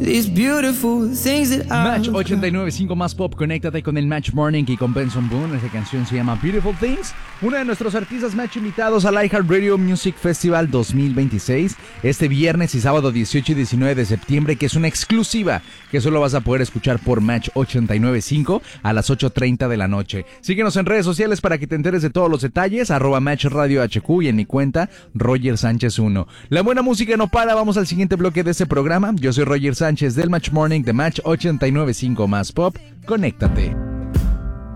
Match 89.5 más pop, conéctate con el Match Morning y con Benson Boone. Esa canción se llama Beautiful Things. Uno de nuestros artistas Match invitados al iHeartRadio Music Festival 2026 este viernes y sábado 18 y 19 de septiembre, que es una exclusiva que solo vas a poder escuchar por Match 89.5 a las 8:30 de la noche. Síguenos en redes sociales para que te enteres de todos los detalles, @Match Radio HQ, y en mi cuenta Roger Sánchez 1. La buena música no para, vamos al siguiente bloque de este programa. Yo soy Roger Sánchez del Match Morning de Match 89.5 más pop. Conéctate.